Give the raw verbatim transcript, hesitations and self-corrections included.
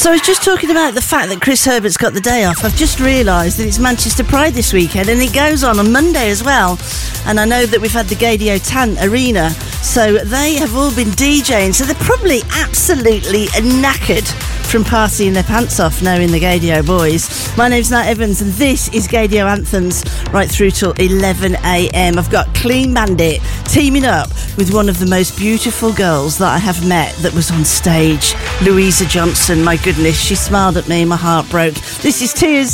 So I was just talking about the fact that Chris Herbert's got the day off. I've just realised that it's Manchester Pride this weekend, and it goes on on Monday as well. And I know that we've had the Gaydio Tant Arena, so they have all been DJing, so they're probably absolutely knackered from partying their pants off knowing the Gaydio boys. My name's Nat Evans, and this is Gaydio Anthems right through till eleven a.m. I've got Clean Bandit teaming up with one of the most beautiful girls that I have met that was on stage, Louisa Johnson. My goodness, she smiled at me, my heart broke. This is Tears.